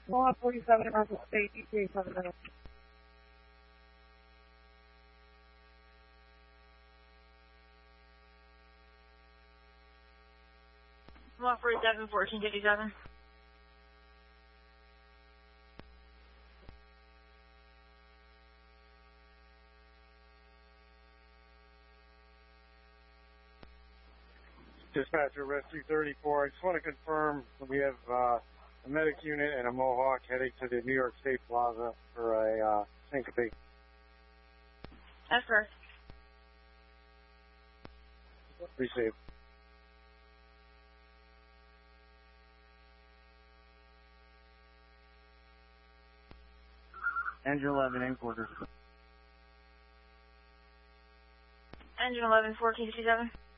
Law 47 Russell State, ETA 7 minutes. Law 47, 1457. Dispatcher, Rescue 34. I just want to confirm we have a medic unit and a Mohawk heading to the New York State Plaza for a syncope. That's correct. Received. Engine 11 in quarters. Engine 11, 1457.